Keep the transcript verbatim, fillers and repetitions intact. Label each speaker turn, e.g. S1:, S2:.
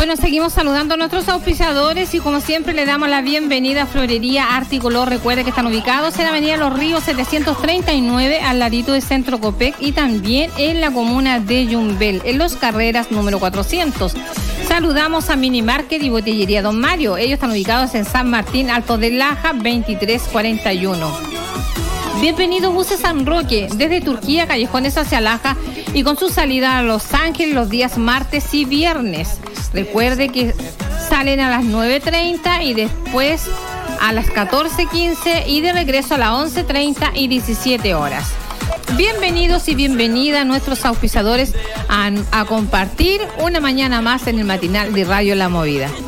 S1: Bueno, seguimos saludando a nuestros auspiciadores y como siempre le damos la bienvenida a Florería Arte y Color. Recuerde que están ubicados en Avenida Los Ríos setecientos treinta y nueve, al ladito de Centro Copec, y también en la comuna de Yumbel, en Los Carreras número cuatrocientos. Saludamos a Mini Market y Botillería Don Mario. Ellos están ubicados en San Martín, Alto de Laja, veintitrés cuarenta y uno. Bienvenido Buses San Roque, desde Turquía, Callejones hacia Laja, y con su salida a Los Ángeles los días martes y viernes. Recuerde que salen a las nueve treinta y después a las catorce quince y de regreso a las once treinta y diecisiete horas. Bienvenidos y bienvenidas nuestros auspiciadores a, a compartir una mañana más en el matinal de Radio La Movida.